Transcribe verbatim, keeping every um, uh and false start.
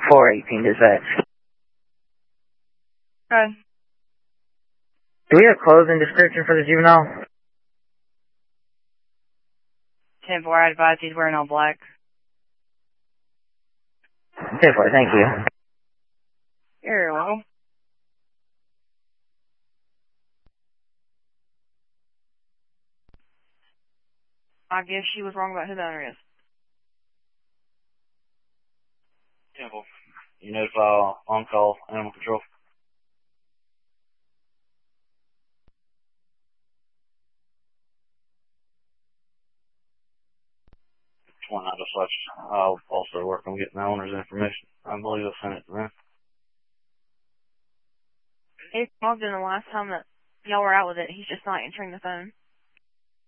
four eighteen dispatch. Okay. Do we have clothing description for the juvenile? ten four, I advise he's wearing all black. ten four, thank you. You're welcome. I guess she was wrong about who the owner is. ten four. You notify on-call animal control. twenty-nine dispatch. I'll also work on getting the owner's information. I believe I sent it to them. It's logged in the last time that y'all were out with it. He's just not answering the phone.